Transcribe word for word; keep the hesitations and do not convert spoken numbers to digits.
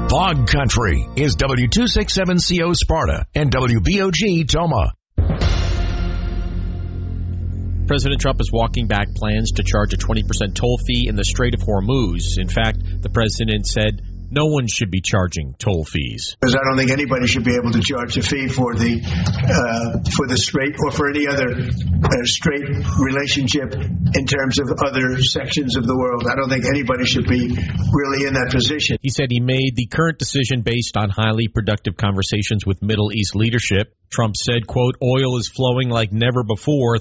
Fog Country is W two sixty-seven C O Sparta and W B O G Toma. President Trump is walking back plans to charge a twenty percent toll fee in the Strait of Hormuz. In fact, the president said no one should be charging toll fees. Because I don't think anybody should be able to charge a fee for the uh, for the strait or for any other uh, strait relationship in terms of other sections of the world. I don't think anybody should be really in that position. He said he made the current decision based on highly productive conversations with Middle East leadership. Trump said, quote, oil is flowing like never before